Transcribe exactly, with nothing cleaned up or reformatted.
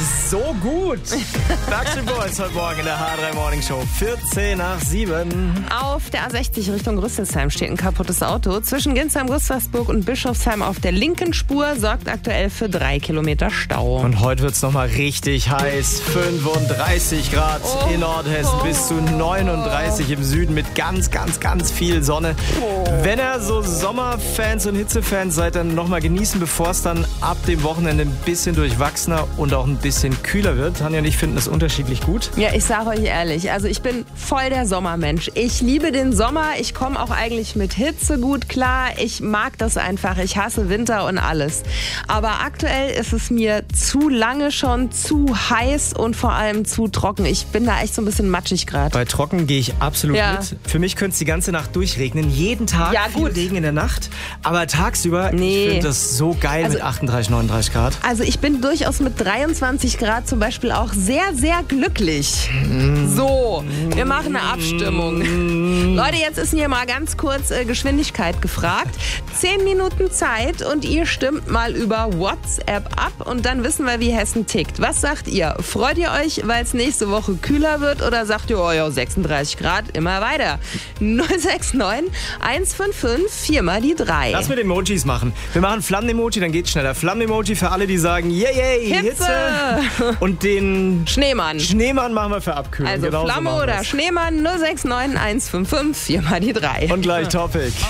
ist so gut. Backstreet Boys heute Morgen in der H drei Morning Show. vierzehn nach sieben. Auf der A sechzig Richtung Rüsselsheim steht ein kaputtes Auto. Zwischen Ginsheim, Gustavsburg und Bischofsheim auf der linken Spur sorgt aktuell für drei Kilometer Stau. Und heute wird es nochmal richtig heiß. fünfunddreißig Grad Oh. in Nordhessen, bis zu neununddreißig im Süden mit ganz, ganz, ganz viel Sonne. Oh. Wenn ihr so Sommerfans und Hitzefans seid, dann nochmal genießen, bevor es dann ab dem Wochenende ein bisschen durchwachsener und auch ein bisschen kühler wird. Tanja und ich finden das unterschiedlich gut. Ja, ich sage euch ehrlich, also ich bin voll der Sommermensch. Ich liebe den Sommer, ich komme auch eigentlich mit Hitze gut klar. Ich mag das einfach, ich hasse Winter und alles. Aber aktuell ist es mir zu lange schon zu heiß und vor allem zu trocken. Ich bin da echt so ein bisschen matschig gerade. Bei trocken gehe ich absolut Ja. mit. Für mich könnte es die ganze Nacht durchregnen. Jeden Tag Ja, viel gut. Regen in der Nacht. Aber tagsüber, Nee. ich finde das so geil Also- mit achtunddreißig, neununddreißig Grad. Also ich bin durchaus mit dreiundzwanzig Grad zum Beispiel auch sehr, sehr glücklich. So, wir machen eine Abstimmung. Leute, jetzt ist hier mal ganz kurz äh, Geschwindigkeit gefragt. Zehn Minuten Zeit und ihr stimmt mal über WhatsApp ab und dann wissen wir, wie Hessen tickt. Was sagt ihr? Freut ihr euch, weil es nächste Woche kühler wird oder sagt ihr, oh ja, sechsunddreißig Grad, immer weiter? null sechs neun, eins fünf fünf, vier mal die drei. Lass mit Emojis machen. Wir machen Flammen-Emoji, dann geht's schneller. Flammen-Emoji für alle, die sagen, yay, yay, Hitze. Hitze. Und den Schneemann. Schneemann machen wir für Abkühlung. Also Genauso Flamme machen oder wir's. Schneemann null sechs neun, eins fünf fünf, vier mal die drei. Und gleich Topic.